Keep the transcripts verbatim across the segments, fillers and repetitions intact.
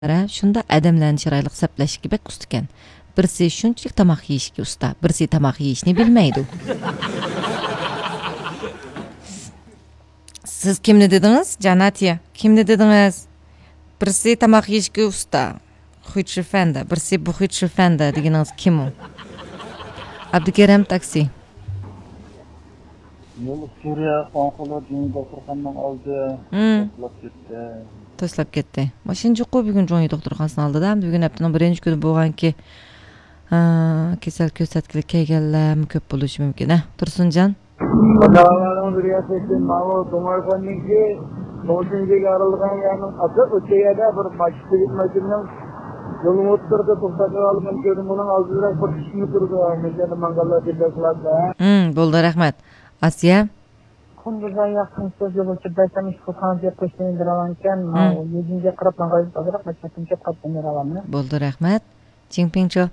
Shunda adamlarni chiroyli saplashga bek usta ekan. Birisi shunchalik tomoq yeyishga usta, birisi tomoq yeyishni bilmaydi. Siz kimni dedingiz? Janatiya. Kimni dedingiz? Birisi tomoq yeyishga usta. Xuychifanda, birisi bu xuychifanda deganingiz kim u? Abdukaram taksi. Yo'l Suriya qonqullar joni doktorxonadan oldi. To'plab ketdi. To'slab ketdi. Mashinchi qo'y bugun jo'ni doktorxonasidan oldida, bugun haftaning birinchi kuni bo'lganki, kasal ko'rsatkilik kelganlar ko'p bo'lishi mumkin, ha? Tursunjon. Xudoning riyosati ma'lum to'marxonniki to'rtinchi arilgan yerning ati o'tayada bir masjid masjidning yo'lni o'ttirdi to'xtatib olgan ko'rdim uning oldida bir kishi turdi. Menda mangallar debaklarda. Hmm, bo'ldi, rahmat. Asiya. Kunduzdan yaxın söz yolu ki beslemiş kutan diye koştuğunu diralanken yedinci kırıplan gayet olarak meçhetim çok kaptım diralanını. Buldu rahmet. Çingpingço.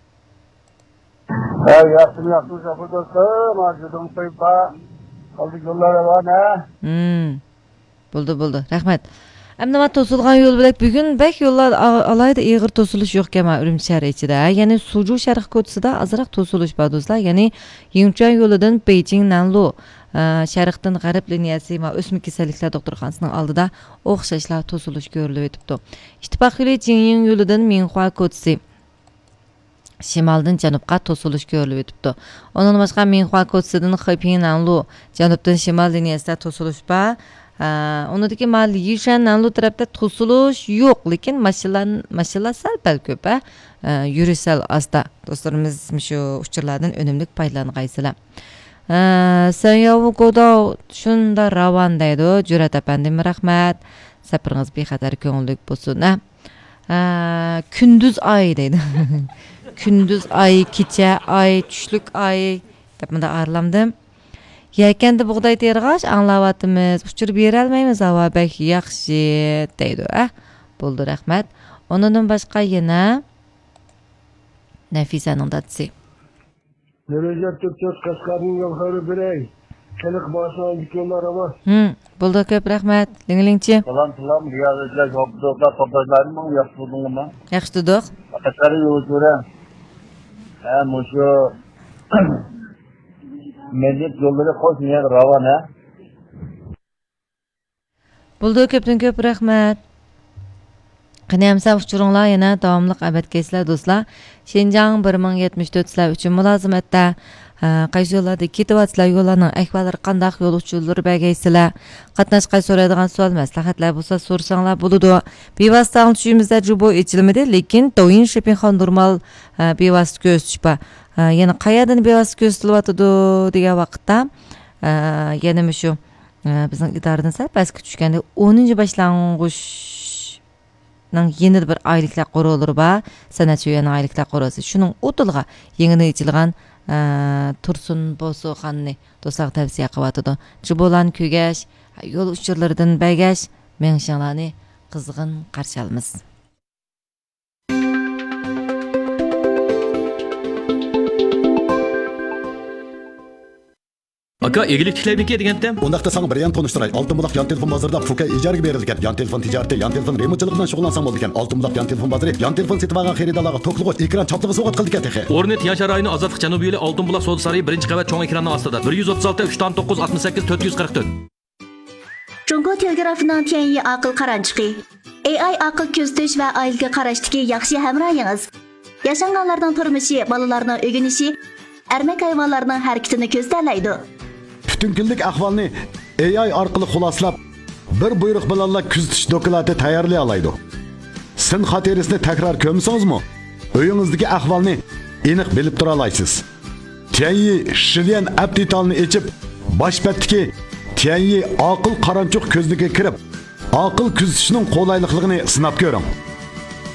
Hey yaxşı yaxşı şafı dostum. Arzudan sayfa. Kaldık yollara var ne? Hmm. Buldu buldu. Rahmet. Әмді тосылған yol білек бүгін бәк yollar алайды еғір тосылыш yok kema Ürümçi şəhəri içində. Yəni Sucu şərq koçusida azıraq tosiluş var dostlar. Yəni Yingchuan yoludan Beijing Nanlu şərqdən qərb liniyası və Ösmə kasalliklər doktorxanasının aldıda oxşaşlar tosiluş görülüb etibdi. İttifaq yolu Jingying yoludan Minhua koçusu şimaldan janubqa tosiluş görülüb etibdi. Onun başqa Minhua koçusudan Xiping Nanlu janubdan şimal liniyasida tosiluş var. Onudaki mal Yishan Nanlu tarafta tosuluş yok, lekin maşinlar maşinlar sal köp, yürüsel azda. Dostlarımız şu uçurlardan önümlük paylanğaysılar. Sen yavu goda şunda ravan deydi. Cüret efendim rahmet. Sapırınız bir kadar köngüllük bolsun. Kündüz ay deydi. Kündüz ay, kiçe ay, düşlük ay. Tapmada arlamdım. Yekende buğday tergaş anlavatımız. Uçur berelmeymiz hava bek yaxşı deydi. Eh, buldu rahmet. Onundan başka yine Nefise'nin datsı. Gelecek Türkçe Kaşgar'ın yolları birey. Kelik başına dikiyorlar ama. Hmm, buldu köp rahmet. Linglingçi. Salam salam. Riyazetler, yolculuklar, toplajlarım mı? Yaxşıdın mı? Yaxşıdık. Kaşgar'ı yolu gören. Hem şu Medet yolları koşmaya ravan ha. Buldu köptün köp rahmet. Qinayamsa uçurunlar yana davamlıq abadkeysizlar dostlar. Şinjan bir ming yetmish to'rt sizlar uchun mulozimatda qaysi yo'llarda ketyapsizlar, yo'llarning ahvollari qanday, yo'l uchurlari bagaysizlar. Qatnashqa so'raydigan savol maslahatlar bo'lsa so'rsanglar bo'ladi. Bevosita tushimizda jubo echilmadi, lekin Douyin Shopping normal bevosita ko'rsatish bor. Yana qayerdan bevosita ko'rsatilyapti degan vaqtda yana shu bizning idoradan sal pastga tushganda o'ninchi boshlang'ich nang yeni bir aylıklar qo'rovlari bor. Sanatchi yana aylıklar qo'rosi. Shuning o'tilg'a yengini ichilgan Tursun Bosoxonni do'stlar tavsiya qilyapti. Jibolan ko'gash, yo'l uchurlaridan bagash, menshanglarni qizg'in qarshi olamiz. Aka egilik tiklaybenki degandim. Undaqda sana bir yan tanıştıray. Altın bulaq yan telefon bazarida Fuka ijarga berilgan. Yan telefon ticareti, yan telefon remontchilik bilan shug'ullansang bo'ldi ekan. Altın bulaq yan telefon bazari, yan telefon setib olgan xaridorlarga to'qlig'i, ekran choplig'i sovg'a qildi ekan texi. O'rnet Yanshar rayoni Ozodlik Janubiy yo'li Altın bulaq savdo saroyi birinchi qavat cho'ng ekranning ostida. bir yuz o'ttiz olti uch to'qqiz oltmish sakkiz to'rt yuz qirq to'rt. Jungo Telegrafining Tianyi aql qaranchiqi. A I aql ko'zitish va oilaga qarashdagi yaxshi hamrohingiz. Yashanganlarning turmushi, bolalarning o'rganishi, ermak hayvonlarning harakatini ko'zlaydi. Bütün günlük ahvalni A I orqali xuloslab, bir buyruq bilan kuzatish doklati tayyorlay oladi. Sin xotirasini takror ko'msangizmi, uyingizdagi ahvolni aniq bilib tura olasiz. Tianyi Shilian aptitalni echib, boshpatdagi Tianyi aql qaranchuq ko'zligiga kirib, aql kuzatishning qo'layligini sinab ko'ring.